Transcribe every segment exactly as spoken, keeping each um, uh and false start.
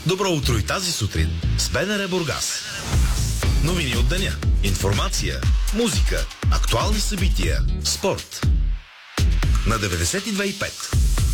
Добро утро и тази сутрин с БНР Бургас. Новини от деня, информация, музика, актуални събития, спорт. На деветдесет и две и пет.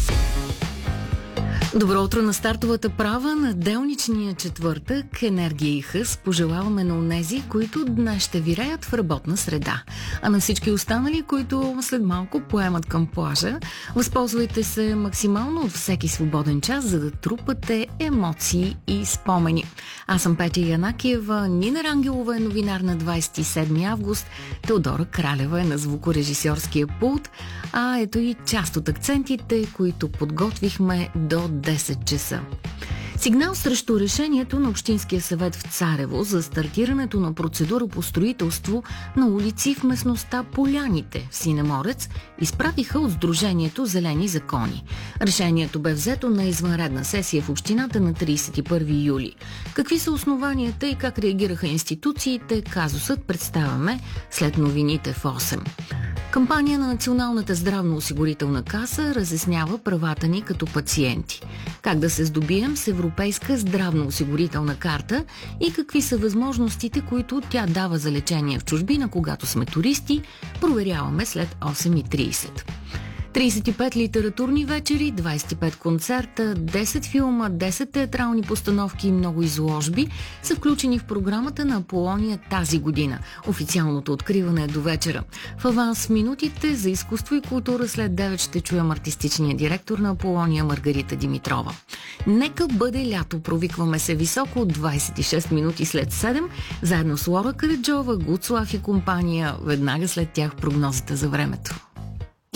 Добро утро на стартовата права на делничния четвъртък. Енергия и хъс пожелаваме на онези, които днес ще виреят в работна среда. А на всички останали, които след малко поемат към плажа, възползвайте се максимално от всеки свободен час, за да трупате емоции и спомени. Аз съм Петя Янакиева, Нина Рангелова е новинар на двадесет и седми август, Теодора Кралева е на звукорежисьорския пулт, а ето и част от акцентите, които подготвихме до десет часа. Сигнал срещу решението на Общинския съвет в Царево за стартирането на процедура по строителство на улици в местността Поляните в Синеморец изпратиха от Сдружението Зелени закони. Решението бе взето на извънредна сесия в общината на тридесет и първи юли. Какви са основанията и как реагираха институциите, казусът представяме след новините в осем. Кампания на Националната здравноосигурителна каса разяснява правата ни като пациенти. Как да се здобием с европейска здравноосигурителна карта и какви са възможностите, които тя дава за лечение в чужбина, когато сме туристи, проверяваме след осем и тридесет. тридесет и пет литературни вечери, двадесет и пет концерта, десет филма, десет театрални постановки и много изложби са включени в програмата на Аполония тази година. Официалното откриване е до вечера. В аванс в минутите за изкуство и култура след девет ще чуем артистичния директор на Аполония Маргарита Димитрова. Нека бъде лято, провикваме се високо от двадесет и шест минути след седем, заедно с Лора Караджова, Гуцлав и компания, веднага след тях прогнозата за времето.